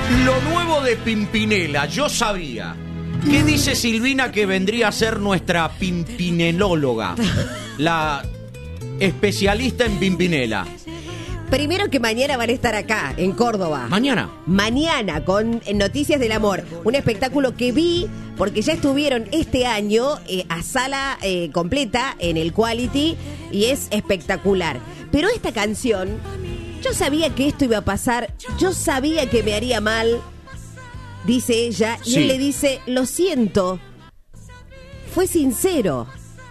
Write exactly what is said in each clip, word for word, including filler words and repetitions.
Lo nuevo de Pimpinela, yo sabía. ¿Qué dice Silvina que vendría a ser nuestra pimpinelóloga? La especialista en Pimpinela. Primero que mañana van a estar acá, en Córdoba. ¿Mañana? Mañana, con Noticias del Amor. Un espectáculo que vi, porque ya estuvieron este año eh, a sala eh, completa en el Quality, y es espectacular. Pero esta canción, yo sabía que esto iba a pasar, yo sabía que me haría mal, dice ella, y Sí. él le dice, lo siento, fue sincero.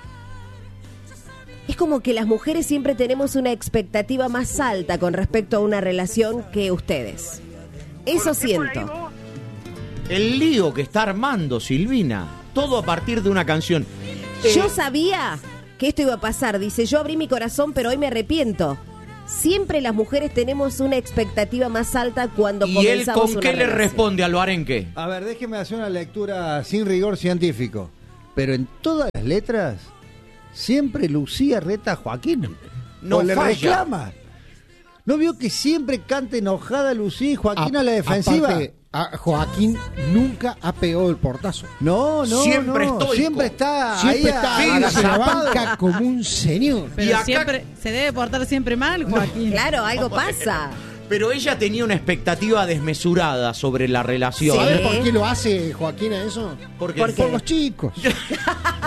Es como que las mujeres siempre tenemos una expectativa más alta con respecto a una relación que ustedes. Eso siento. El lío que está armando Silvina. Todo a partir de una canción. Yo Eh, sabía que esto iba a pasar. Dice, yo abrí mi corazón, pero hoy me arrepiento. Siempre las mujeres tenemos una expectativa más alta cuando ¿Y él comenzamos con una qué le relación. responde al Barenque? A ver, déjeme hacer una lectura sin rigor científico. Pero en todas las letras, siempre Lucía reta a Joaquín. No o le falla. reclama. ¿No vio que siempre canta enojada Lucía y Joaquín a, la defensiva? Aparte, a Joaquín nunca ha pegado el portazo. No, no, Siempre no. estoico. Siempre está Siempre ahí está a- ahí, a la se la zapada. banca como un señor. Pero Y acá- siempre se debe portar siempre mal, Joaquín. Claro, algo pasa. Pero ella tenía una expectativa desmesurada sobre la relación. Sí. ¿Sabes por qué lo hace Joaquín a eso? Porque ¿Por qué? Por los chicos.